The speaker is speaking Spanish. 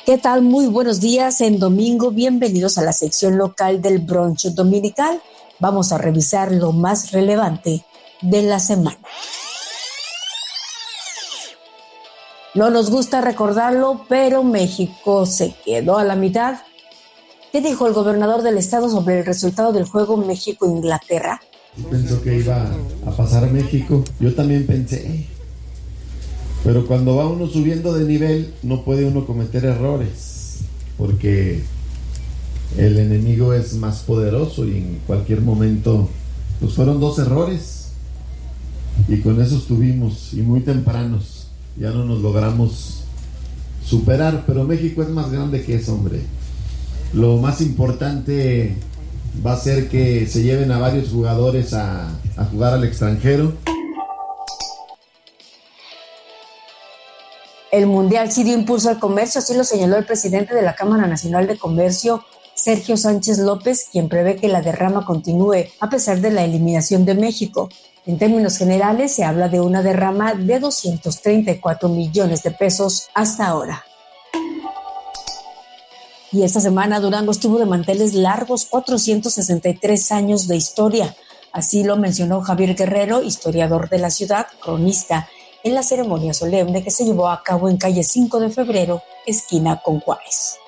¿Qué tal? Muy buenos días en domingo. Bienvenidos a la sección local del Brunch Dominical. Vamos a revisar lo más relevante de la semana. No nos gusta recordarlo, pero México se quedó a la mitad. ¿Qué dijo el gobernador del estado sobre el resultado del juego México-Inglaterra? Pensó que iba a pasar México. Yo también pensé. Pero cuando va uno subiendo de nivel, no puede uno cometer errores, porque el enemigo es más poderoso y en cualquier momento, pues fueron 2 errores y con eso estuvimos, y muy tempranos, ya no nos logramos superar, pero México es más grande que eso, hombre. Lo más importante va a ser que se lleven a varios jugadores a jugar al extranjero. El Mundial sí dio impulso al comercio, así lo señaló el presidente de la Cámara Nacional de Comercio, Sergio Sánchez López, quien prevé que la derrama continúe a pesar de la eliminación de México. En términos generales, se habla de una derrama de 234 millones de pesos hasta ahora. Y esta semana Durango estuvo de manteles largos, 463 años de historia. Así lo mencionó Javier Guerrero, historiador de la ciudad, cronista, en la ceremonia solemne que se llevó a cabo en calle 5 de Febrero, esquina con Juárez.